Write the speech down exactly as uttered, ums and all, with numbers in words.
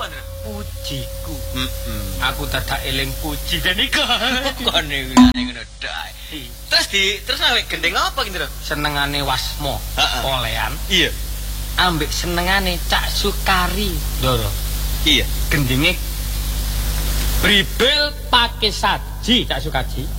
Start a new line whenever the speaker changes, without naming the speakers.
apa, Ndra?
Pujiku.
Heeh.
Aku dadak eling puji dan iku.
Kon iki ngono dak. Terus di terus nek gendeng apa ki, Ndra?
Senengane Wasmo.
Heeh.
Polean.
Iya.
Ambek senengane Cak Sukari, Ndoro.
Iya.
Gendenge Bribel pake saji Cak Sukaji.